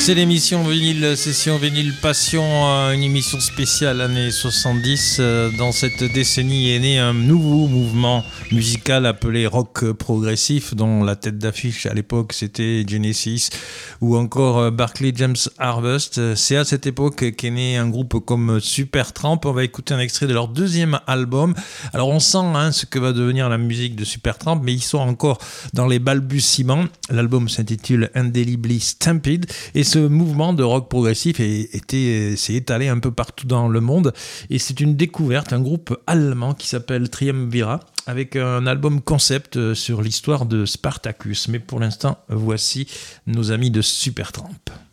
C'est l'émission Vinyle, session Vinyle Passion, une émission spéciale années 70. Dans cette décennie est né un nouveau mouvement musical appelé rock progressif, dont la tête d'affiche à l'époque c'était Genesis ou encore Barclay James Harvest. C'est à cette époque qu'est né un groupe comme Supertramp. On va écouter un extrait de leur deuxième album. Alors on sent ce que va devenir la musique de Supertramp, mais ils sont encore dans les balbutiements. L'album s'intitule Indelibly Stampede et ce mouvement de rock progressif s'est étalé un peu partout dans le monde et c'est une découverte, un groupe allemand qui s'appelle Triumvirat avec un album concept sur l'histoire de Spartacus. Mais pour l'instant, voici nos amis de Supertramp.